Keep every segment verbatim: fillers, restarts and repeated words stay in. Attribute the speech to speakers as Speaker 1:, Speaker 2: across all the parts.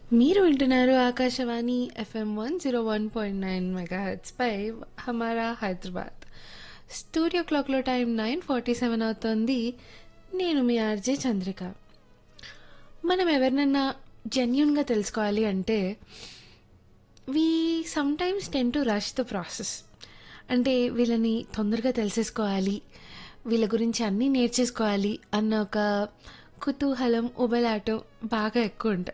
Speaker 1: మీరు వింటున్నారు Akashvani FM one zero one point nine megahertz పై హమారా Hyderabad. Studio క్లాక్లో టైం నైన్ ఫార్టీ సెవెన్ అవుతోంది. నేను మీ ఆర్జే చంద్రిక. మనం ఎవరినన్నా జెన్యున్గా తెలుసుకోవాలి అంటే we sometimes ten to rush the process. అంటే వీళ్ళని తొందరగా తెలిసేసుకోవాలి, వీళ్ళ గురించి అన్నీ నేర్చేసుకోవాలి అన్న ఒక కుతూహలం, ఉబలాటం బాగా ఎక్కువ ఉంటాయి.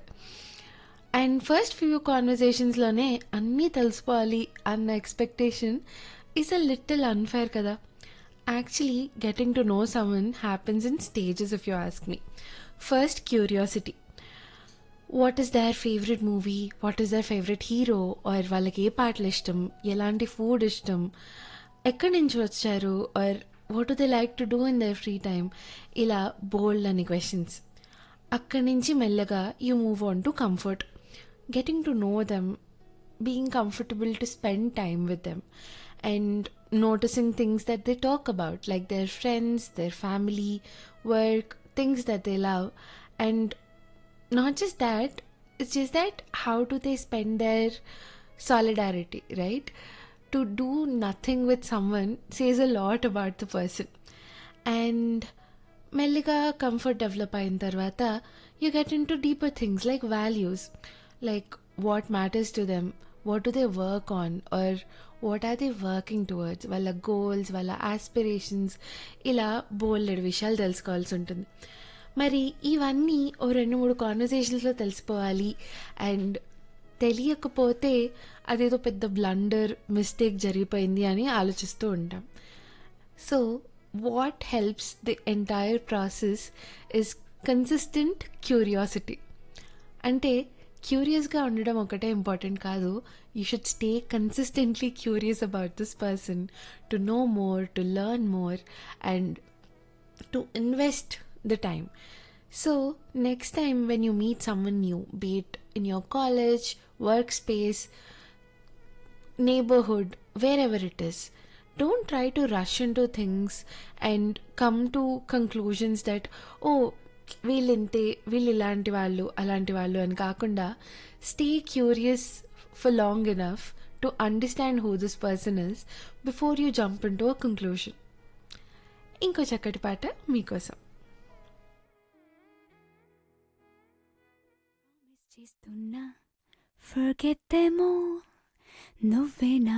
Speaker 1: అండ్ ఫస్ట్ ఫ్యూ కాన్వర్జేషన్స్లోనే అన్నీ తెలుసుకోవాలి అన్న expectation is a little unfair కదా. Actually getting to know someone happens in stages if you ask me. First curiosity, what is there favourite movie, what is there favourite hero, are వాళ్ళకి ఏ పాటలు ఇష్టం, ఎలాంటి food ఇష్టం, ఎక్కడి నుంచి వచ్చారు, are what do they like to do in their free time, ఇలా బోల్డ్ అని క్వశ్చన్స్. అక్కడి నుంచి మెల్లగా you move on to comfort, getting to know them, being comfortable to spend time with them, and noticing things that they talk about, like their friends, their family, work, things that they love. And not just that, it's just that how do they spend their solidarity, right? To do nothing with someone says a lot about the person. And మెల్లిగా comfort develop అయిన తర్వాత you get in to deeper things like values, like what matters to them, what do they work on, are what are they working towards, వాళ్ళ goals, వాళ్ళ aspirations, ఇలా bolded విషయాలు తెలుసుకోవాల్సి ఉంటుంది. మరి ఇవన్నీ ఓ రెండు మూడు కాన్వర్సేషన్స్లో తెలిసిపోవాలి. అండ్ తెలియకపోతే అదేదో పెద్ద బ్లండర్, మిస్టేక్ జరిగిపోయింది అని ఆలోచిస్తూ ఉంటాం. So what helps the entire process is consistent curiosity. అంటే క్యూరియస్గా ఉండడం ఒకటే ఇంపార్టెంట్ కాదు, you should stay consistently curious about this person, to know more, to learn more, and to invest the time. So next time when you meet someone new, be it in your college, work space, neighborhood, wherever it is, don't try to rush into things and come to conclusions that, oh, వీళ్ళింతే, వీళ్ళు ఇలాంటి వాళ్ళు, అలాంటి వాళ్ళు అని కాకుండా stay curious for long enough to understand who this person is before you jump in to a conclusion. ఇంకో చక్కటి పాట మీకోసం.
Speaker 2: చేస్తున్నా forget them all, నువ్వే నా